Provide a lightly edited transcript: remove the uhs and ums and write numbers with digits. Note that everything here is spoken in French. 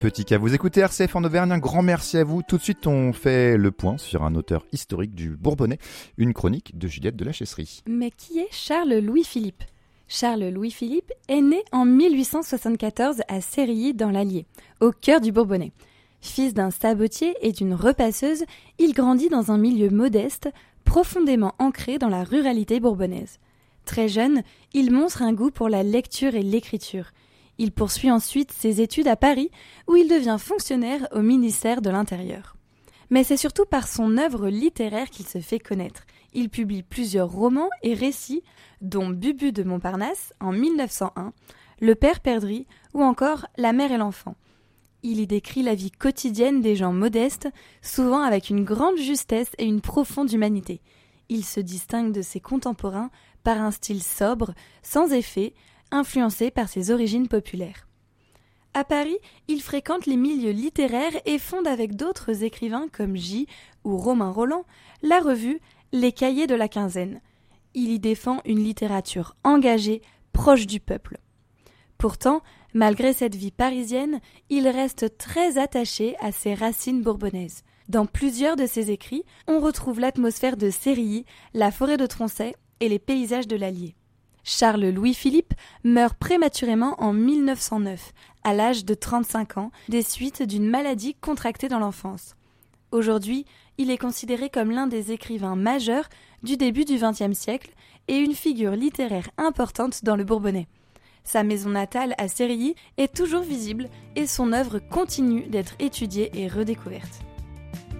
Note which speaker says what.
Speaker 1: Petit K, vous écoutez RCF en Auvergne, un grand merci à vous. Tout de suite, on fait le point sur un auteur historique du Bourbonnais, une chronique de Juliette de la Chesserie.
Speaker 2: Mais qui est Charles Louis-Philippe ? Charles Louis-Philippe est né en 1874 à Sérilly dans l'Allier, au cœur du Bourbonnais. Fils d'un sabotier et d'une repasseuse, il grandit dans un milieu modeste, profondément ancré dans la ruralité bourbonnaise. Très jeune, il montre un goût pour la lecture et l'écriture. Il poursuit ensuite ses études à Paris, où il devient fonctionnaire au ministère de l'Intérieur. Mais c'est surtout par son œuvre littéraire qu'il se fait connaître. Il publie plusieurs romans et récits, dont Bubu de Montparnasse en 1901, Le Père Perdrix ou encore La Mère et l'Enfant. Il y décrit la vie quotidienne des gens modestes, souvent avec une grande justesse et une profonde humanité. Il se distingue de ses contemporains par un style sobre, sans effet, influencé par ses origines populaires. À Paris, il fréquente les milieux littéraires et fonde avec d'autres écrivains comme J ou Romain Rolland la revue Les Cahiers de la Quinzaine. Il y défend une littérature engagée, proche du peuple. Pourtant, malgré cette vie parisienne, il reste très attaché à ses racines bourbonnaises. Dans plusieurs de ses écrits, on retrouve l'atmosphère de Sérilly, la forêt de Troncey et les paysages de l'Allier. Charles Louis-Philippe meurt prématurément en 1909, à l'âge de 35 ans, des suites d'une maladie contractée dans l'enfance. Aujourd'hui, il est considéré comme l'un des écrivains majeurs du début du XXe siècle et une figure littéraire importante dans le Bourbonnais. Sa maison natale à Sérilly est toujours visible et son œuvre continue d'être étudiée et redécouverte.